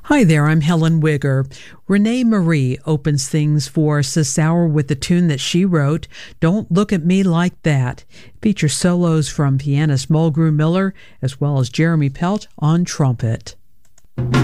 Hi there, I'm Helen Wigger. Renee Marie opens things for Sauer with the tune that she wrote, Don't Look at Me Like That. It features solos from pianist Mulgrew Miller as well as Jeremy Pelt on trumpet.